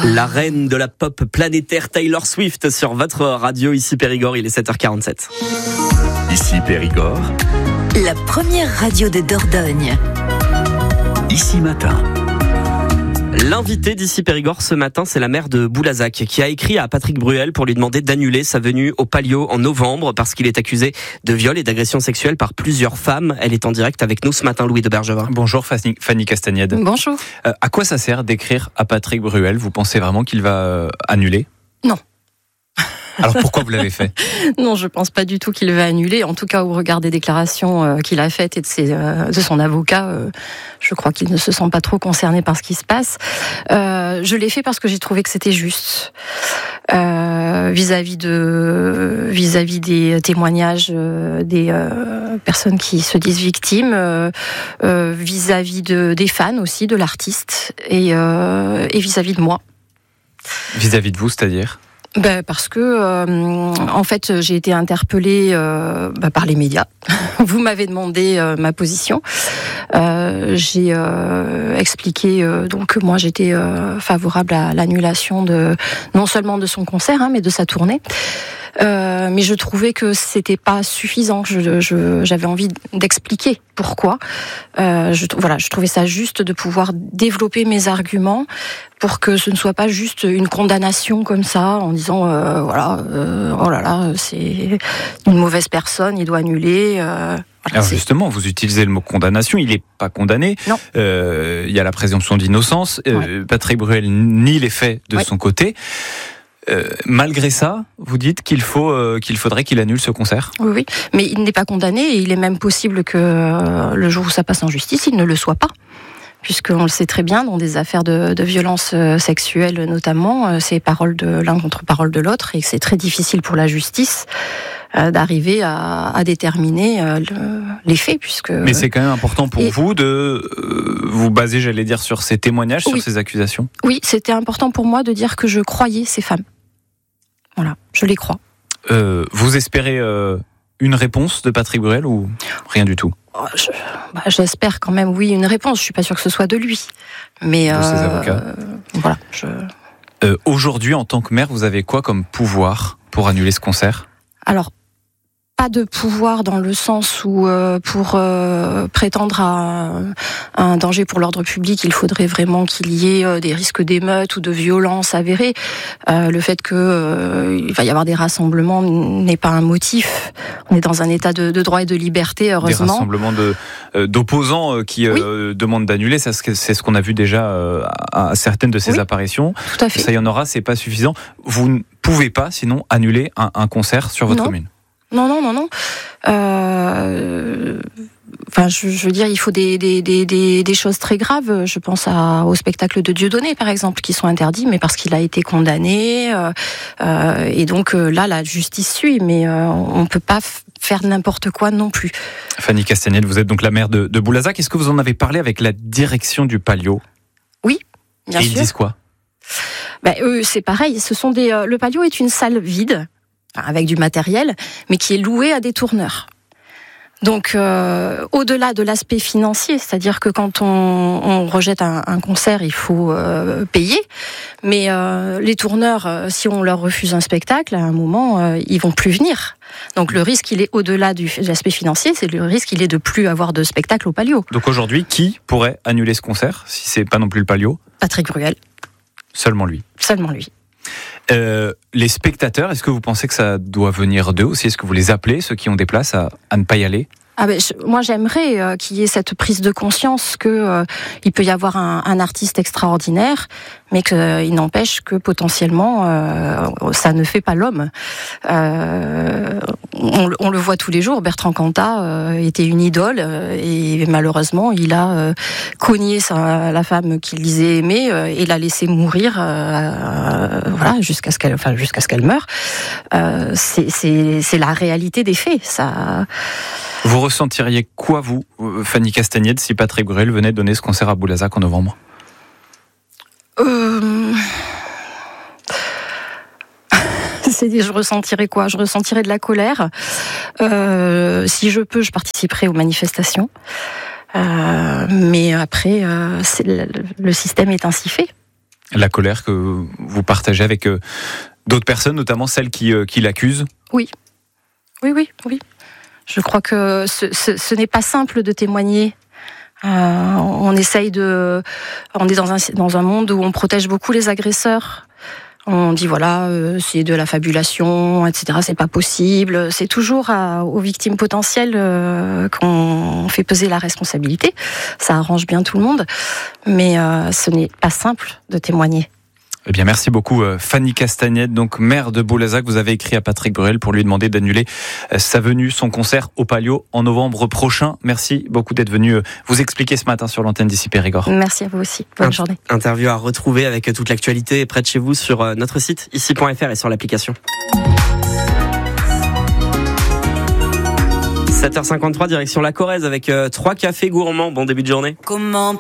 La reine de la pop planétaire Taylor Swift sur votre radio. Ici Périgord, il est 7h47. Ici Périgord. La première radio de Dordogne. Ici Matin. L'invité d'Ici Périgord ce matin, c'est la maire de Boulazac qui a écrit à Patrick Bruel pour lui demander d'annuler sa venue au Palio en novembre parce qu'il est accusé de viol et d'agression sexuelle par plusieurs femmes. Elle est en direct avec nous ce matin, Louis de Bergevin. Bonjour Fanny Castagnède. Bonjour. À quoi ça sert d'écrire à Patrick Bruel ? Vous pensez vraiment qu'il va annuler ? Non. Alors pourquoi vous l'avez fait ? Non, je pense pas du tout qu'il va annuler. En tout cas, au regard des déclarations qu'il a faites et de son avocat, je crois qu'il ne se sent pas trop concerné par ce qui se passe. Je l'ai fait parce que j'ai trouvé que c'était juste vis-à-vis des témoignages des personnes qui se disent victimes, vis-à-vis des fans aussi, de l'artiste et vis-à-vis de moi. Vis-à-vis de vous, c'est-à-dire ? Parce que en fait j'ai été interpellée par les médias. Vous m'avez demandé ma position. J'ai expliqué donc que moi j'étais favorable à l'annulation non seulement de son concert mais de sa tournée. Mais je trouvais que c'était pas suffisant. J'avais envie d'expliquer pourquoi. Je trouvais ça juste de pouvoir développer mes arguments pour que ce ne soit pas juste une condamnation comme ça en disant oh là là, c'est une mauvaise personne, il doit annuler. Alors justement, vous utilisez le mot condamnation, il n'est pas condamné. Non. Il y a la présomption d'innocence. Patrick Bruel nie les faits de son côté. Malgré ça, vous dites qu'il faudrait qu'il annule ce concert ? Oui, mais il n'est pas condamné et il est même possible que le jour où ça passe en justice, il ne le soit pas. Puisqu'on le sait très bien, dans des affaires de violences sexuelles notamment, c'est parole de l'un contre parole de l'autre et que c'est très difficile pour la justice d'arriver à déterminer les faits. Mais c'est quand même important pour vous de vous baser, j'allais dire, sur ces témoignages, sur ces accusations ? Oui, c'était important pour moi de dire que je croyais ces femmes. Voilà, je les crois. Vous espérez une réponse de Patrick Bruel ou rien du tout ? J'espère quand même, oui, une réponse. Je suis pas sûre que ce soit de lui. Mais de ses avocats. Voilà. Aujourd'hui, en tant que maire, vous avez quoi comme pouvoir pour annuler ce concert ? Alors, pas de pouvoir dans le sens où pour prétendre à un danger pour l'ordre public, il faudrait vraiment qu'il y ait des risques d'émeutes ou de violences avérées. Le fait il va y avoir des rassemblements n'est pas un motif. On est dans un état de droit et de liberté, heureusement. Des rassemblements d'opposants qui demandent d'annuler, c'est ce qu'on a vu déjà à certaines de ces apparitions. Tout à fait. Ça y en aura, c'est pas suffisant. Vous ne pouvez pas, sinon, annuler un concert sur votre commune. Non. Je veux dire, il faut des choses très graves. Je pense au spectacle de Dieudonné, par exemple, qui sont interdits, mais parce qu'il a été condamné. Et donc là, la justice suit, mais on ne peut pas faire n'importe quoi non plus. Fanny Castagnède, vous êtes donc la maire de Boulazac. Est-ce que vous en avez parlé avec la direction du Palio ? Oui, bien sûr. Et ils disent quoi ? Eux, c'est pareil. Le Palio est une salle vide, avec du matériel, mais qui est loué à des tourneurs. Donc, au-delà de l'aspect financier, c'est-à-dire que quand on rejette un concert, il faut payer, mais les tourneurs, si on leur refuse un spectacle, à un moment, ils vont plus venir. Donc le risque, il est au-delà de l'aspect financier, c'est le risque, il est de plus avoir de spectacle au Palio. Donc aujourd'hui, qui pourrait annuler ce concert, si c'est pas non plus le Palio ? Patrick Bruel. Seulement lui. Seulement lui. Les spectateurs, est-ce que vous pensez que ça doit venir d'eux aussi ? Est-ce que vous les appelez, ceux qui ont des places, à ne pas y aller ? Moi, j'aimerais qu'il y ait cette prise de conscience que il peut y avoir un artiste extraordinaire, mais qu'il n'empêche que potentiellement ça ne fait pas l'homme. On le voit tous les jours. Bertrand Cantat était une idole et malheureusement, il a cogné la femme qu'il disait aimer et l'a laissé mourir, jusqu'à ce qu'elle meure. C'est la réalité des faits. Ça. Vous ressentiriez quoi, vous, Fanny Castagnède, si Patrick Bruel venait donner ce concert à Boulazac en novembre ? Je ressentirais quoi ? Je ressentirais de la colère. Si je peux, je participerai aux manifestations. Mais après, le système est ainsi fait. La colère que vous partagez avec d'autres personnes, notamment celles qui l'accusent. Oui. Je crois que ce n'est pas simple de témoigner. On est dans un monde où on protège beaucoup les agresseurs. On dit c'est de la fabulation, etc. C'est pas possible. C'est toujours aux victimes potentielles qu'on fait peser la responsabilité. Ça arrange bien tout le monde, mais ce n'est pas simple de témoigner. Eh bien, merci beaucoup Fanny Castagnette, donc maire de Boulazac. Vous avez écrit à Patrick Bruel pour lui demander d'annuler sa venue, son concert au Palio en novembre prochain. Merci beaucoup d'être venu vous expliquer ce matin sur l'antenne d'Ici Périgord. Merci à vous aussi. Bonne journée. Interview à retrouver avec toute l'actualité près de chez vous sur notre site ici.fr et sur l'application. 7h53, direction la Corrèze avec 3 cafés gourmands. Bon début de journée. Comment